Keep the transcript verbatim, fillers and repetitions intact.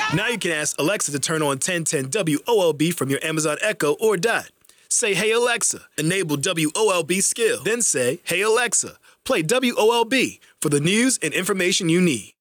Now you can ask Alexa to turn on ten ten W O L B from your Amazon Echo or Dot. Say, "Hey Alexa," enable W O L B skill. Then say, "Hey Alexa, play W O L B for the news and information you need."